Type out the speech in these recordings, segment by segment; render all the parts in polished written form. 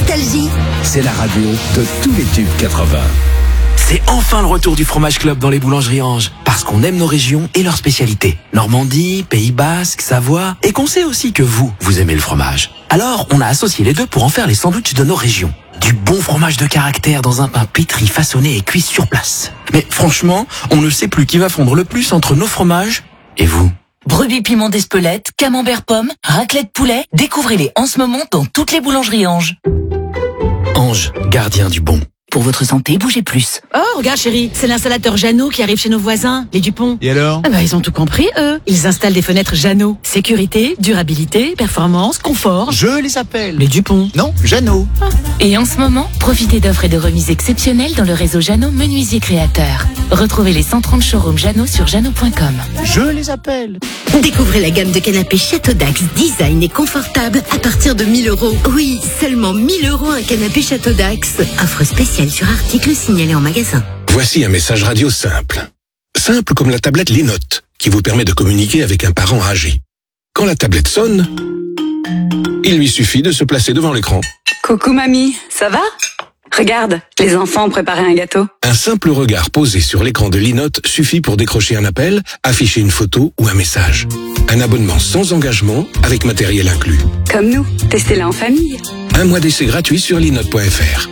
Nostalgie. C'est la radio de tous les tubes 80. C'est enfin le retour du Fromage Club dans les boulangeries Ange. Parce qu'on aime nos régions et leurs spécialités. Normandie, Pays Basque, Savoie. Et qu'on sait aussi que vous aimez le fromage. Alors, on a associé les deux pour en faire les sandwichs de nos régions. Du bon fromage de caractère dans un pain pétri, façonné et cuit sur place. Mais franchement, on ne sait plus qui va fondre le plus entre nos fromages et vous. Brebis piment d'Espelette, camembert pomme, raclette poulet. Découvrez-les en ce moment dans toutes les boulangeries Ange. Ange, gardien du bon. Pour votre santé, bougez plus. Oh, regarde chérie, c'est l'installateur Jeannot qui arrive chez nos voisins, les Dupont. Et alors ? Ils ont tout compris, eux. Ils installent des fenêtres Jeannot. Sécurité, durabilité, performance, confort. Je les appelle. Les Dupont. Non, Jeannot. Et en ce moment, profitez d'offres et de remises exceptionnelles dans le réseau Jeannot Menuisier Créateur. Retrouvez les 130 showrooms Jeannot sur jeannot.com. Je les appelle. Découvrez la gamme de canapés Château d'Axe, design et confortable à partir de 1 000 €. Oui, seulement 1 000 € un canapé Château d'Axe. Offre spéciale sur article signalé en magasin. Voici un message radio simple. Simple comme la tablette Linote, qui vous permet de communiquer avec un parent âgé. Quand la tablette sonne, il lui suffit de se placer devant l'écran. Coucou mamie, ça va ? Regarde, les enfants ont préparé un gâteau. Un simple regard posé sur l'écran de Linote suffit pour décrocher un appel, afficher une photo ou un message. Un abonnement sans engagement avec matériel inclus. Comme nous, testez-la en famille. 1 mois d'essai gratuit sur linote.fr.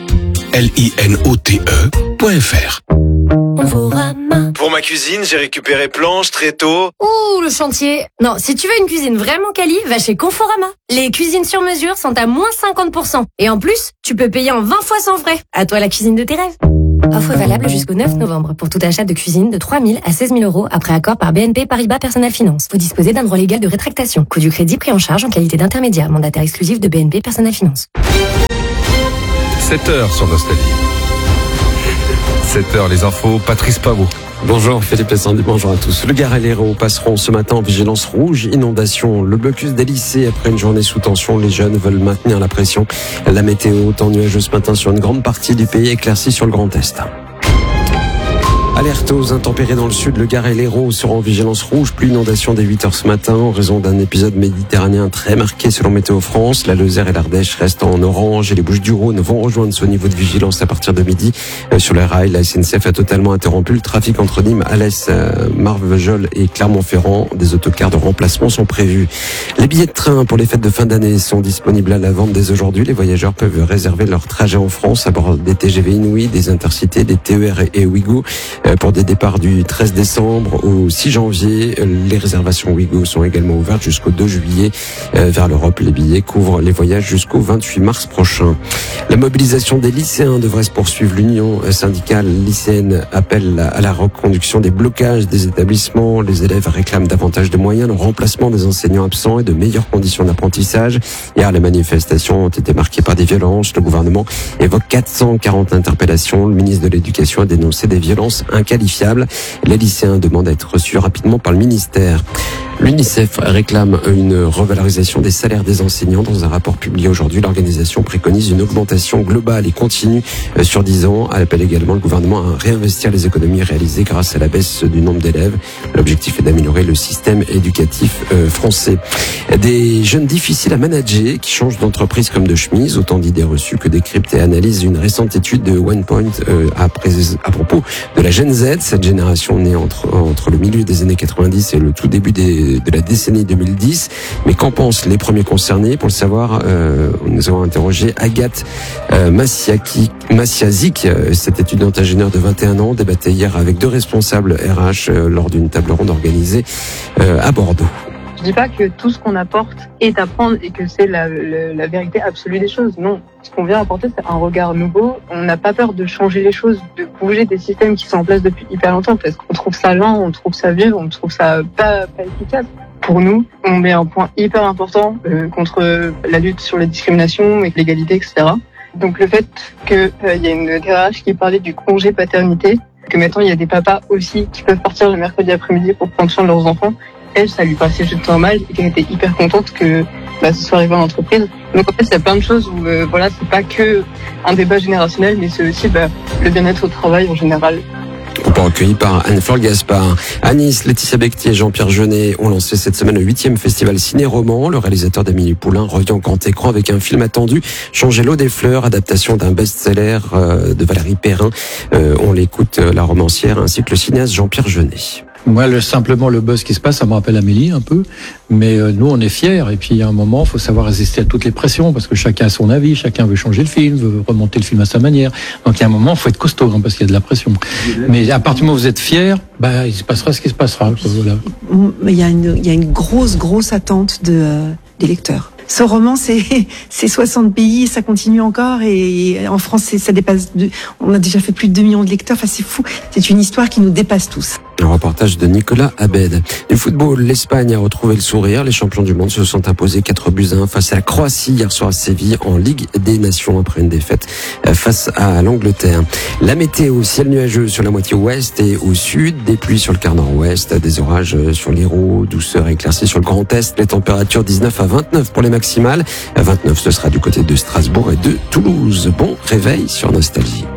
LINOTE.fr. Pour ma cuisine, j'ai récupéré planches, tréteaux. Ouh, le chantier. Non, si tu veux une cuisine vraiment quali, va chez Conforama. Les cuisines sur mesure sont à moins 50%. Et en plus, tu peux payer en 20 fois sans frais. À toi la cuisine de tes rêves. Offre valable jusqu'au 9 novembre pour tout achat de cuisine de 3 000 à 16 000 € après accord par BNP Paribas Personal Finance. Vous disposez d'un droit légal de rétractation. Coût du crédit pris en charge en qualité d'intermédiaire. Mandataire exclusif de BNP Personal Finance. 7h sur Nostalgie. 7h, les infos, Patrice Pavot. Bonjour Philippe et Sandy, bonjour à tous. Le Gard et l'Hérault passeront ce matin en vigilance rouge, inondation. Le blocus des lycées après une journée sous tension. Les jeunes veulent maintenir la pression. La météo, temps nuageux ce matin sur une grande partie du pays, éclaircie sur le Grand Est. Alerte aux intempéries dans le sud, le Gard et l'Hérault seront en vigilance rouge, plus inondation dès 8h ce matin en raison d'un épisode méditerranéen très marqué selon Météo France. La Lozère et l'Ardèche restent en orange et les Bouches-du-Rhône vont rejoindre ce niveau de vigilance à partir de midi. Sur les rails, la SNCF a totalement interrompu le trafic entre Nîmes, Alès, Marvejols et Clermont-Ferrand. Des autocars de remplacement sont prévus. Les billets de train pour les fêtes de fin d'année sont disponibles à la vente dès aujourd'hui. Les voyageurs peuvent réserver leur trajet en France à bord des TGV Inouï, des Intercités, des TER et Ouigo. Pour des départs du 13 décembre au 6 janvier, les réservations Ouigo sont également ouvertes jusqu'au 2 juillet vers l'Europe. Les billets couvrent les voyages jusqu'au 28 mars prochain. La mobilisation des lycéens devrait se poursuivre. L'Union syndicale lycéenne appelle à la reconduction des blocages des établissements. Les élèves réclament davantage de moyens, le remplacement des enseignants absents et de meilleures conditions d'apprentissage. Hier, les manifestations ont été marquées par des violences. Le gouvernement évoque 440 interpellations. Le ministre de l'Éducation a dénoncé des violences inqualifiables. Les lycéens demandent à être reçus rapidement par le ministère. L'UNICEF réclame une revalorisation des salaires des enseignants. Dans un rapport publié aujourd'hui, l'organisation préconise une augmentation globale et continue sur 10 ans. Elle appelle également le gouvernement à réinvestir les économies réalisées grâce à la baisse du nombre d'élèves. L'objectif est d'améliorer le système éducatif français. Des jeunes difficiles à manager qui changent d'entreprise comme de chemise. Autant d'idées reçues que décryptent et analysent une récente étude de OnePoint à propos de la Gen Z. Cette génération née entre le milieu des années 90 et le tout début de la décennie 2010. Mais qu'en pensent les premiers concernés? Pour le savoir, nous avons interrogé Agathe Massiazik, cette étudiante ingénieure de 21 ans, débattait hier avec 2 responsables RH lors d'une table ronde organisée à Bordeaux. Je dis pas que tout ce qu'on apporte est à prendre et que c'est la vérité absolue des choses. Non, ce qu'on vient apporter, c'est un regard nouveau. On n'a pas peur de changer les choses, de bouger des systèmes qui sont en place depuis hyper longtemps parce qu'on trouve ça lent, on trouve ça vieux, on trouve ça pas efficace. Pour nous, on met un point hyper important contre la lutte sur les discriminations et l'égalité, etc. Donc le fait qu'il y a une DRH qui parlait du congé paternité, que maintenant il y a des papas aussi qui peuvent partir le mercredi après-midi pour prendre soin de leurs enfants, elle, ça lui passait juste normal et qu'elle était hyper contente que ce soit arrivé en entreprise. Donc en fait, il y a plein de choses où c'est pas que un débat générationnel, mais c'est aussi le bien-être au travail en général. Groupe recueilli par Anne-Fleur Gaspard. À Nice, Laetitia Bectier et Jean-Pierre Jeunet ont lancé cette semaine le 8e festival Ciné-Roman. Le réalisateur d'Amélie Poulain revient en grand écran avec un film attendu, Changer l'eau des fleurs, adaptation d'un best-seller de Valérie Perrin. On l'écoute, la romancière, ainsi que le cinéaste Jean-Pierre Jeunet. Moi, simplement le buzz qui se passe, ça me rappelle Amélie un peu, mais nous on est fiers. Et puis il y a un moment, il faut savoir résister à toutes les pressions, parce que chacun a son avis, chacun veut changer le film, veut remonter le film à sa manière. Donc il y a un moment, il faut être costaud, parce qu'il y a de la pression. Mais à partir du moment où vous êtes fiers, il se passera ce qui se passera. Voilà. Il y a une grosse attente des lecteurs. Ce roman, c'est 60 pays, ça continue encore, et en France, ça dépasse. On a déjà fait plus de 2 millions de lecteurs. Enfin, c'est fou. C'est une histoire qui nous dépasse tous. Un reportage de Nicolas Abed. Du football, l'Espagne a retrouvé le sourire. Les champions du monde se sont imposés 4-1 face à la Croatie hier soir à Séville en Ligue des Nations après une défaite face à l'Angleterre. La météo, ciel nuageux sur la moitié ouest et au sud, des pluies sur le quart nord-ouest, des orages sur l'Hérault, douceur éclaircie sur le Grand Est, les températures 19 à 29 pour les maximales. 29, ce sera du côté de Strasbourg et de Toulouse. Bon réveil sur Nostalgie.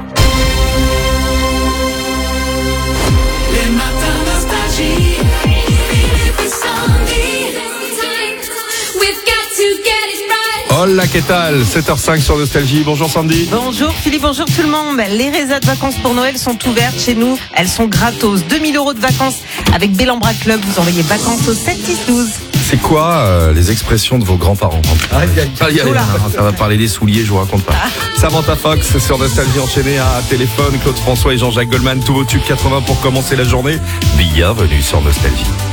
Hola, qu'est-ce que 7h05 sur Nostalgie. Bonjour Sandy. Bonjour Philippe, bonjour tout le monde. Les résas de vacances pour Noël sont ouvertes chez nous. Elles sont gratos. 2 000 € de vacances avec Bellambra Club. Vous envoyez vacances au 7-10-12. C'est quoi les expressions de vos grands-parents? Ça va parler des souliers, je vous raconte pas. Samantha Fox sur Nostalgie enchaînée à téléphone. Claude François et Jean-Jacques Goldman, tous vos tubes 80 pour commencer la journée. Bienvenue sur Nostalgie.